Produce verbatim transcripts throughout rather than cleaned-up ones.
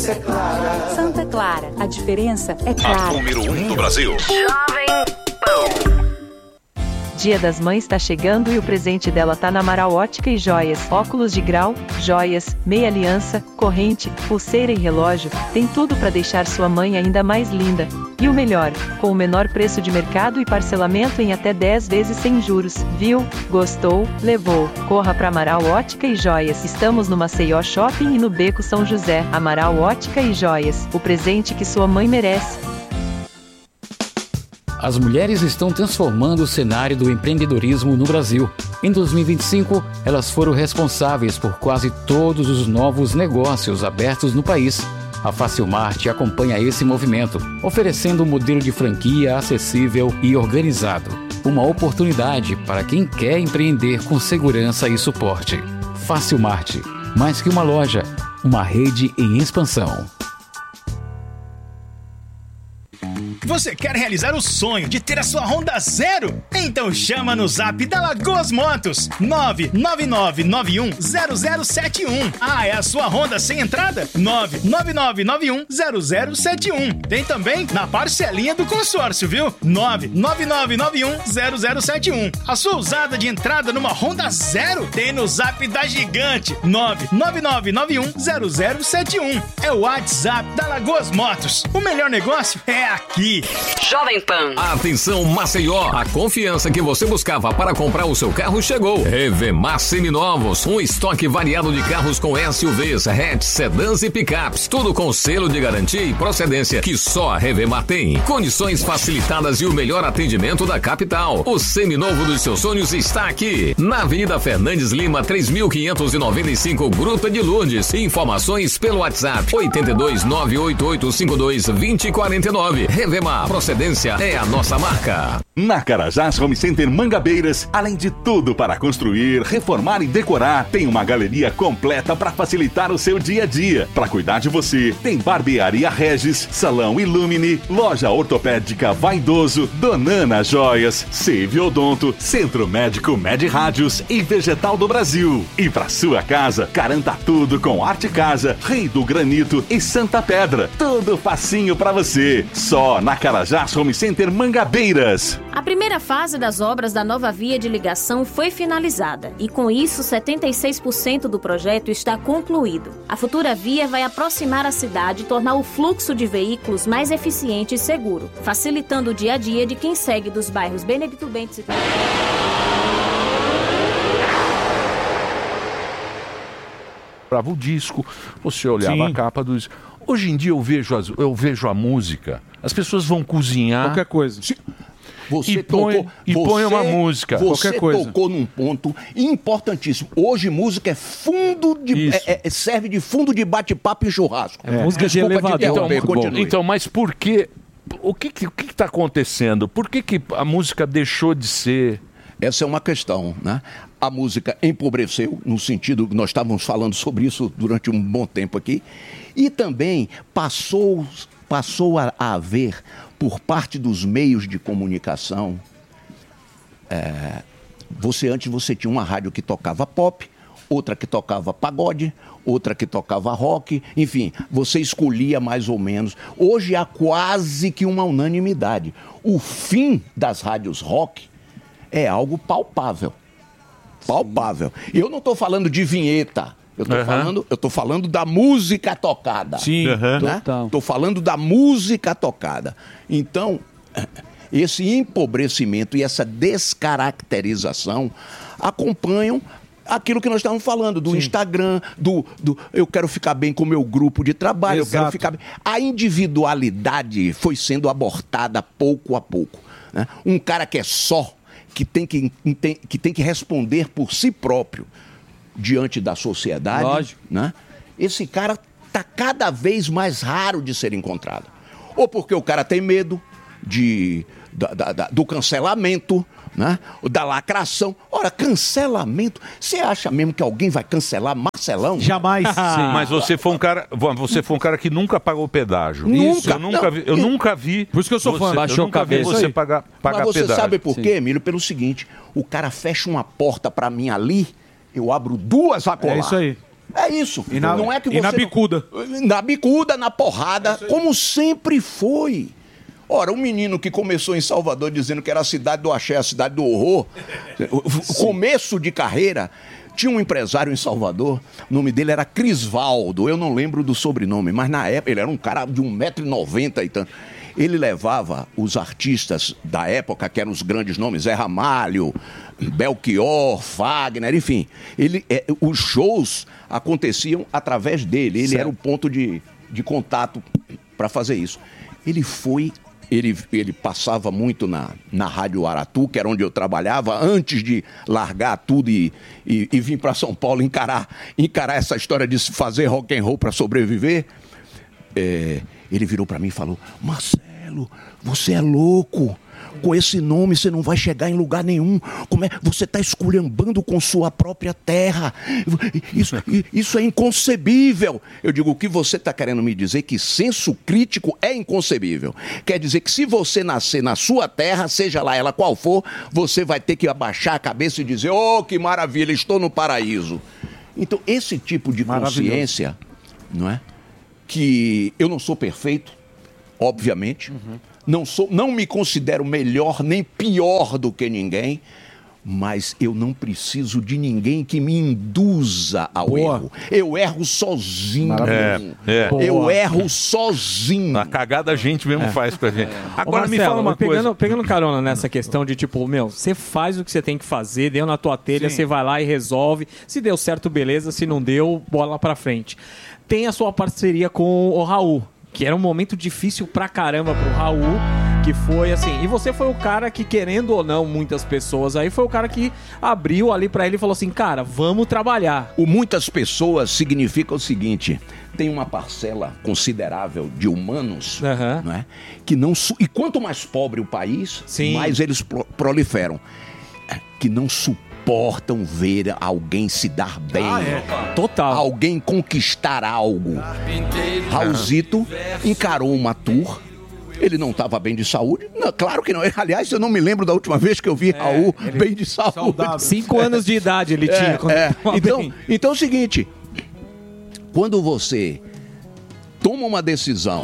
É Clara. Santa Clara, a diferença é clara. A número um do Brasil. Jovem Pan. Dia das Mães tá chegando e o presente dela tá na Amaral Ótica e Joias. Óculos de grau, joias, meia aliança, corrente, pulseira e relógio. Tem tudo para deixar sua mãe ainda mais linda. E o melhor, com o menor preço de mercado e parcelamento em até dez vezes sem juros. Viu? Gostou? Levou. Corra pra Amaral Ótica e Joias. Estamos no Maceió Shopping e no Beco São José. Amaral Ótica e Joias. O presente que sua mãe merece. As mulheres estão transformando o cenário do empreendedorismo no Brasil. Em dois mil e vinte e cinco, elas foram responsáveis por quase todos os novos negócios abertos no país. A Facilmart acompanha esse movimento, oferecendo um modelo de franquia acessível e organizado. Uma oportunidade para quem quer empreender com segurança e suporte. Facilmart, mais que uma loja, uma rede em expansão. Você quer realizar o sonho de ter a sua Honda zero? Então chama no zap da Lagoas Motos, nove nove nove nove um zero zero sete um. Ah, é a sua Honda sem entrada? nove nove nove nove um zero zero sete um. Tem também na parcelinha do consórcio, viu? nove nove nove nove um zero zero sete um. A sua usada de entrada numa Honda zero tem no zap da Gigante, nove nove nove nove um zero zero sete um. É o WhatsApp da Lagoas Motos. O melhor negócio é aqui. Jovem Pan. Atenção, Maceió. A confiança que você buscava para comprar o seu carro chegou. Revemar Seminovos. Um estoque variado de carros com S U Vs, hatch, sedãs e picapes. Tudo com selo de garantia e procedência que só a Revemar tem. Condições facilitadas e o melhor atendimento da capital. O seminovo dos seus sonhos está aqui. Na Avenida Fernandes Lima, três mil quinhentos e noventa e cinco, Gruta de Lourdes. Informações pelo WhatsApp oito dois nove oito oito cinco dois dois zero quatro nove. Revemar, procedência é a nossa marca. Na Carajás Home Center Mangabeiras, além de tudo para construir, reformar e decorar, tem uma galeria completa para facilitar o seu dia a dia. Para cuidar de você, tem Barbearia Regis, Salão Illumine, Loja Ortopédica Vaidoso, Donana Joias, Save Odonto, Centro Médico Med Rádios e Vegetal do Brasil. E para sua casa, garanta tudo com Arte Casa, Rei do Granito e Santa Pedra. Tudo facinho para você. Só na Carajás Home Center Mangabeiras. A primeira fase das obras da nova via de ligação foi finalizada e, com isso, setenta e seis por cento do projeto está concluído. A futura via vai aproximar a cidade e tornar o fluxo de veículos mais eficiente e seguro, facilitando o dia a dia de quem segue dos bairros Benedito Bentes e... O disco, você olhava Sim. a capa do disco. Hoje em dia eu vejo, as, eu vejo a música, as pessoas vão cozinhar... Qualquer coisa. Você e põe, tocou, e você, põe uma música. Você qualquer coisa. tocou num ponto importantíssimo. Hoje música é fundo de... É, é, serve de fundo de bate-papo e churrasco. É. Música de elevador. Então, então, mas por que... O que que está acontecendo? Por que, que a música deixou de ser... Essa é uma questão, né? A música empobreceu, no sentido que nós estávamos falando sobre isso durante um bom tempo aqui, e também passou, passou a, a haver, por parte dos meios de comunicação, é, você antes você tinha uma rádio que tocava pop, outra que tocava pagode, outra que tocava rock, enfim, você escolhia mais ou menos. Hoje há quase que uma unanimidade. O fim das rádios rock é algo palpável. Palpável. E eu não estou falando de vinheta. Eu estou uhum. falando, eu tô falando da música tocada. Sim, uhum. né? Estou falando da música tocada. Então, esse empobrecimento e essa descaracterização acompanham aquilo que nós estávamos falando, do Sim. Instagram, do, do eu quero ficar bem com o meu grupo de trabalho, Exato. eu quero ficar bem. A individualidade foi sendo abortada pouco a pouco. Né? Um cara que é só, que tem que, tem, que tem que responder por si próprio diante da sociedade, Lógico. né? Esse cara está cada vez mais raro de ser encontrado. Ou porque o cara tem medo de, da, da, da, do cancelamento, né? Da lacração. Ora, cancelamento, você acha mesmo que alguém vai cancelar Marcelão? Jamais. Mas você foi um cara, você foi um cara que nunca pagou pedágio. Nunca. Isso, eu nunca não, vi, eu, eu nunca vi. Por isso que eu sou você, fã. Baixou eu nunca vi você pagar, pagar Mas você pedágio. sabe por quê, Emílio? Pelo seguinte, o cara fecha uma porta para mim ali, eu abro duas a colar. É isso aí. É isso. E na, não é que e você na bicuda. Não... Na bicuda, na porrada, é como sempre foi. Ora, um menino que começou em Salvador dizendo que era a cidade do axé, a cidade do horror, o começo de carreira, tinha um empresário em Salvador, o nome dele era Crisvaldo, eu não lembro do sobrenome, mas na época ele era um cara de um metro e noventa e tanto. Ele levava os artistas da época, que eram os grandes nomes, Zé Ramalho, Belchior, Fagner, enfim. Ele, é, os shows aconteciam através dele, ele certo. Era o ponto de, de contato para fazer isso. Ele foi... Ele, ele passava muito na, na Rádio Aratu, que era onde eu trabalhava, antes de largar tudo e, e, e vir para São Paulo encarar, encarar essa história de fazer rock and roll para sobreviver. É, ele virou para mim e falou: Marcelo, você é louco. Com esse nome você não vai chegar em lugar nenhum. Como é? Você está esculhambando com sua própria terra. Isso, isso é inconcebível. Eu digo, o que você está querendo me dizer? Que senso crítico é inconcebível. Quer dizer que se você nascer na sua terra, seja lá ela qual for, você vai ter que abaixar a cabeça e dizer: oh, que maravilha, estou no paraíso. Então, esse tipo de consciência, não é? Que eu não sou perfeito, obviamente. Uhum. Não, sou, não me considero melhor nem pior do que ninguém, mas eu não preciso de ninguém que me induza ao Boa. erro. Eu erro sozinho. É, é. Eu erro sozinho. A cagada a gente mesmo é. faz pra gente. Agora, Marcelo, me fala uma pegando, coisa. Pegando carona nessa questão de tipo, meu, você faz o que você tem que fazer, deu na tua telha, você vai lá e resolve. Se deu certo, beleza. Se não deu, bola pra frente. Tem a sua parceria com o Raul, que era um momento difícil pra caramba pro Raul, que foi assim, e você foi o cara que, querendo ou não, muitas pessoas aí, foi o cara que abriu ali pra ele e falou assim, cara, vamos trabalhar. O muitas pessoas significa o seguinte: tem uma parcela considerável de humanos, uhum. não é? Que não su- e quanto mais pobre o país, Sim. mais eles pro- proliferam, que não suportam ver alguém se dar bem, ah, é. Total. alguém conquistar algo. Raulzito encarou uma tour. Ele não estava bem de saúde? Não, claro que não. Aliás, eu não me lembro da última vez que eu vi é, Raul bem de saúde. Saudável. Cinco anos de idade ele tinha. É, quando é. Ele então, então é o seguinte: quando você toma uma decisão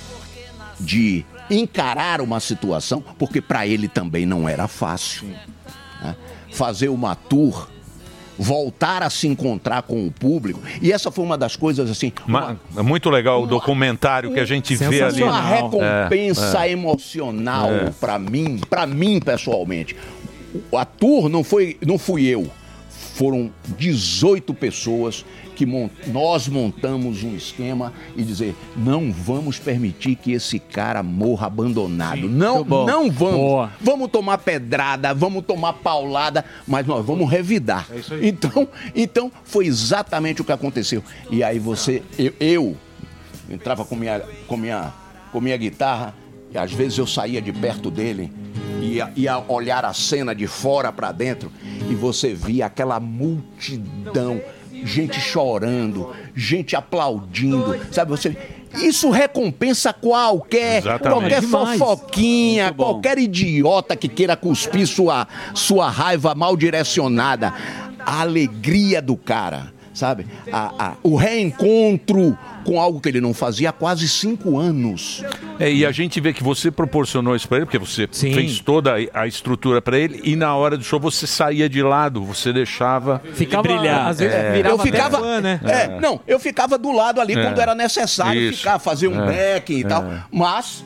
de encarar uma situação, porque para ele também não era fácil, né? Fazer uma tour, voltar a se encontrar com o público. E essa foi uma das coisas assim... Uma, uma, muito legal uma, o documentário um, que a gente vê ali. Uma recompensa é, é. emocional é. para mim, para mim pessoalmente. A tour não, foi, não fui eu. Foram dezoito pessoas que mont... nós montamos um esquema e dizer, não vamos permitir que esse cara morra abandonado. Sim, não, não vamos. Boa. Vamos tomar pedrada, vamos tomar paulada, mas nós vamos revidar. É isso aí. Então, então, foi exatamente o que aconteceu. E aí você, eu, eu entrava com minha, com minha, com minha guitarra, e às vezes eu saía de perto dele, ia, ia olhar a cena de fora para dentro, e você via aquela multidão, gente chorando, gente aplaudindo, sabe? Você, isso recompensa qualquer, Exatamente. qualquer Demais. fofoquinha, qualquer idiota que queira cuspir sua, sua raiva mal direcionada. A alegria do cara, sabe? A, a, o reencontro com algo que ele não fazia há quase cinco anos. É, e a gente vê que você proporcionou isso para ele, porque você Sim. fez toda a estrutura para ele, e na hora do show você saía de lado, você deixava... Ficava brilhar. Às vezes é. virava eu ficava, fã, né? É, é. Não, eu ficava do lado ali é. quando era necessário isso. ficar, fazer um é. backing e é. tal. Mas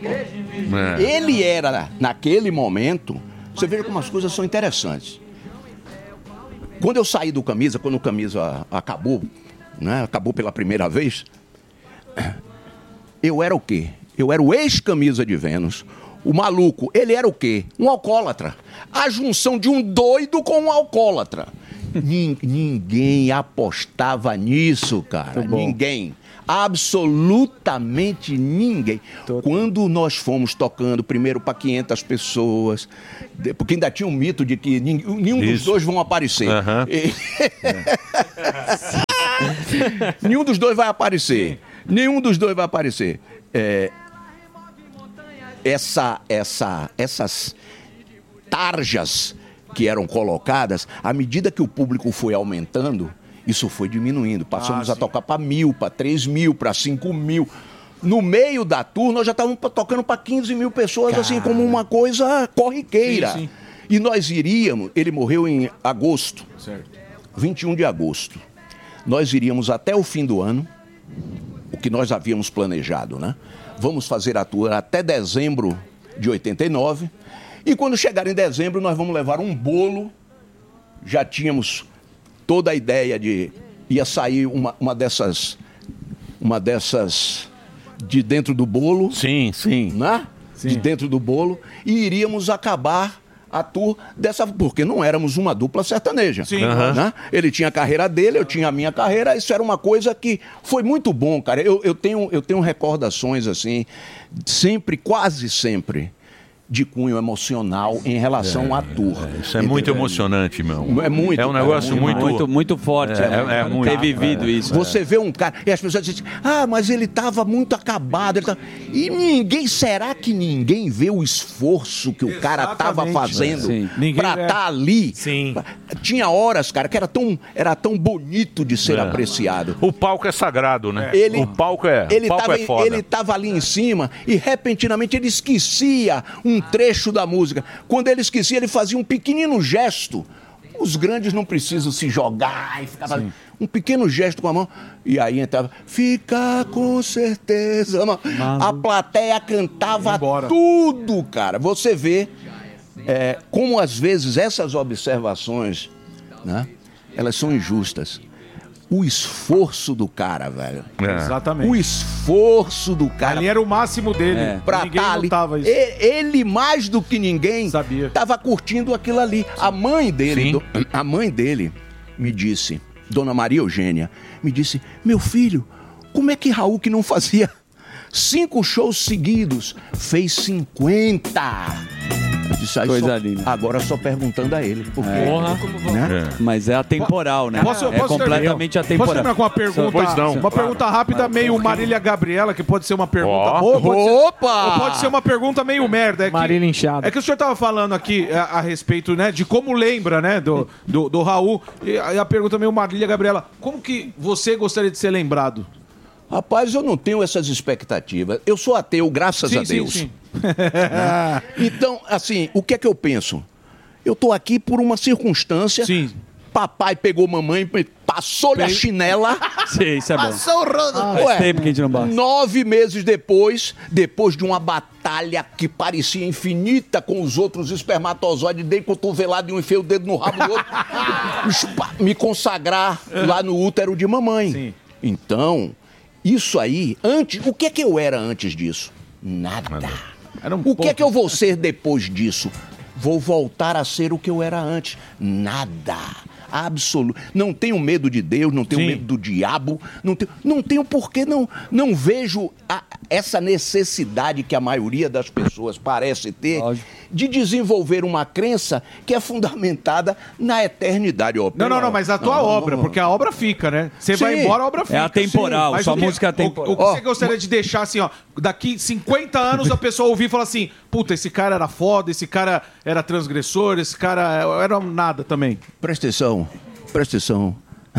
é. ele era, naquele momento, você veja como as coisas são interessantes. Quando eu saí do Camisa, quando o Camisa acabou, né, acabou pela primeira vez, eu era o quê? Eu era o ex-Camisa de Vênus. O maluco, ele era o quê? Um alcoólatra. A junção de um doido com um alcoólatra. Ninguém apostava nisso, cara. Ninguém. Absolutamente ninguém. Todo. Quando nós fomos tocando primeiro para quinhentas pessoas, porque ainda tinha um mito de que nenhum Isso. dos dois vão aparecer. Uhum. E... nenhum dos dois vai aparecer. Nenhum dos dois vai aparecer. É... Essa, essa, essas tarjas que eram colocadas, à medida que o público foi aumentando, Isso foi diminuindo. Passamos ah, a tocar para mil, para três mil, para cinco mil. No meio da tour, nós já estávamos tocando para quinze mil pessoas, Cara. assim, como uma coisa corriqueira. Sim, sim. E nós iríamos, ele morreu em agosto, certo. vinte e um de agosto. Nós iríamos até o fim do ano, o que nós havíamos planejado, né? Vamos fazer a tour até dezembro de oitenta e nove. E quando chegar em dezembro, nós vamos levar um bolo. Já tínhamos toda a ideia de... Ia sair uma, uma dessas... Uma dessas... De dentro do bolo. Sim, sim. Né? Sim. De dentro do bolo. E iríamos acabar a tour dessa... Porque não éramos uma dupla sertaneja. Sim. Uhum. Né? Ele tinha a carreira dele, eu tinha a minha carreira. Isso era uma coisa que foi muito bom, cara. Eu, eu, tenho, eu tenho recordações, assim, sempre, quase sempre... de cunho emocional em relação é, à tour. É, isso é muito emocionante, meu. É muito. É um negócio é muito, muito, muito forte. É, é, é muito. Ter vivido é. isso. Você é. vê um cara e as pessoas dizem, ah, mas ele estava muito acabado. Ele tava... E ninguém, será que ninguém vê o esforço que o cara estava fazendo é. para estar tá ali? Sim. Tinha horas, cara, que era tão, era tão bonito de ser é. apreciado. O palco é sagrado, né? Ele, o palco é, ele o palco tava, é foda. Ele estava ali em cima e repentinamente ele esquecia um trecho da música. Quando ele esquecia, ele fazia um pequenino gesto. Os grandes não precisam se jogar e ficar fazendo um pequeno gesto com a mão. E aí entrava, fica com certeza. Mas... A plateia cantava tudo, cara. Você vê é, como às vezes essas observações, né, elas são injustas. O esforço do cara, velho. É. Exatamente. O esforço do cara. Ali era o máximo dele. É. Pra ninguém tá ali. Isso. Ele, mais do que ninguém, sabia. Tava curtindo aquilo ali. Sim. A mãe dele, do, a mãe dele me disse, Dona Maria Eugênia, me disse, meu filho, como é que Raul, que não fazia cinco shows seguidos, fez cinquenta? Disse, aí Coisa só, linda. Agora só perguntando a ele. Porque, é. né? É. Mas é atemporal, né? Posso, é posso completamente ter, atemporal. Posso terminar com uma pergunta? Pois não. Uma pergunta rápida, meio Marília Gabriela, que pode ser uma pergunta oh. boa. Pode Opa! Ser, ou pode ser uma pergunta meio merda. É que, Marília inchada. É que o senhor estava falando aqui a, a respeito, né, de como lembra, né, do, do, do Raul. E a, a pergunta meio Marília Gabriela, como que você gostaria de ser lembrado? Rapaz, eu não tenho essas expectativas. Eu sou ateu, graças sim, a Deus. Sim, sim. Né? Então, assim, o que é que eu penso? Eu tô aqui por uma circunstância. Sim. Papai pegou mamãe, passou-lhe a chinela. Sim, isso é bom. Passou o rodo. Ah, Ué, tempo que a gente não basta. Nove meses depois, depois de uma batalha que parecia infinita com os outros espermatozoides, dei cotovelado e um enfiei o dedo no rabo do outro, me consagrar lá no útero de mamãe. Sim. Então... Isso aí, antes, o que é que eu era antes disso? Nada. Era um o pouco... que é que eu vou ser depois disso? Vou voltar a ser o que eu era antes. Nada. Absoluto. Não tenho medo de Deus, não tenho Sim. medo do diabo, não tenho, não tenho porquê, não, não vejo a, essa necessidade que a maioria das pessoas parece ter Lógico. de desenvolver uma crença que é fundamentada na eternidade. Oh, não, não, não, mas a tua não, obra, não, não. porque a obra fica, né? Você Sim. vai embora, a obra fica. É atemporal, Sim. sua o que, música é atemporal. O, o que oh, você gostaria de deixar assim, ó, daqui cinquenta anos a pessoa ouvir e falar assim, puta, esse cara era foda, esse cara era transgressor, esse cara era nada também. Presta atenção. Presta atenção,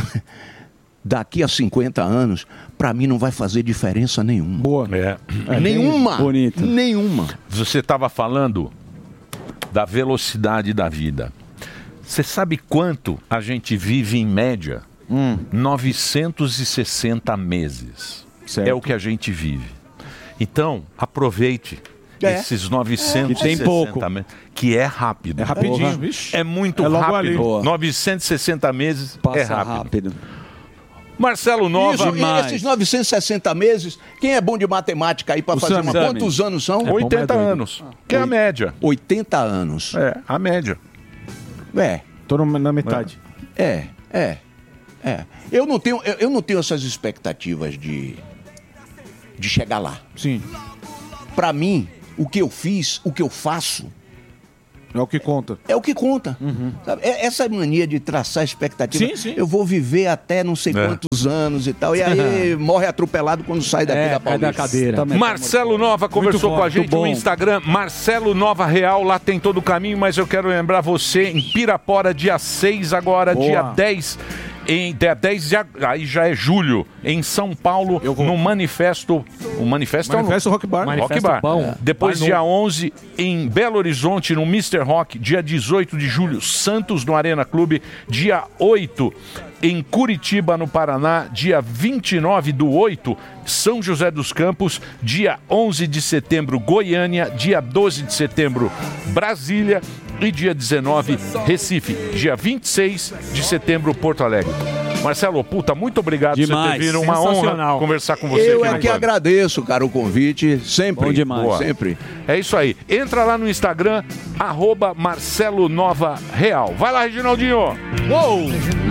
daqui a cinquenta anos, pra mim não vai fazer diferença nenhuma. Boa. É. É nenhuma. Bonito. Nenhuma. Você estava falando da velocidade da vida. Você sabe quanto a gente vive em média? Hum. novecentos e sessenta meses. Certo. É o que a gente vive. Então, aproveite. É. Esses novecentos e sessenta, é. tem pouco. Que é rápido. É rapidinho, vixe. É muito é rápido. novecentos e sessenta meses Passa é rápido. rápido. Marcelo Nova. Isso, e esses novecentos e sessenta meses, quem é bom de matemática aí para fazer uma... Exame. Quantos anos são? É oitenta anos. Que é a média. oitenta anos. É, a média. É. Tô na metade. É, é, é. Eu não tenho, eu, eu não tenho essas expectativas de, de chegar lá. Sim. Para mim, o que eu fiz, o que eu faço... É o que conta. É o que conta. Uhum. Sabe? Essa mania de traçar expectativa. Sim, sim. Eu vou viver até não sei é. quantos anos e tal. E aí morre atropelado quando sai daqui é, da Paulista. da cadeira. Marcelo Nova conversou com a gente no Instagram. Marcelo Nova Real, lá tem todo o caminho, mas eu quero lembrar você em Pirapora, dia seis agora, Boa. dia dez. em dia dez de ag- aí já é julho, em São Paulo, no Manifesto. O Manifesto, Manifesto é o... Rock Bar. Rock Manifesto Bar. bom. Depois, Bar dia no- onze, em Belo Horizonte, no mister Rock. Dia dezoito de julho, Santos, no Arena Clube. Dia oito, em Curitiba, no Paraná. Dia vinte e nove do oito, São José dos Campos. Dia onze de setembro, Goiânia. Dia doze de setembro, Brasília. E dia dezenove, Recife. Dia vinte e seis de setembro, Porto Alegre. Marcelo, puta, muito obrigado por você ter Demais. vindo. Uma honra Sensacional. conversar com você. Eu aqui é no que Band. agradeço, cara, o convite. Sempre. Bom demais. Boa. Sempre. É isso aí. Entra lá no Instagram, arroba Marcelo Nova Real. Vai lá, Reginaldinho. Uou!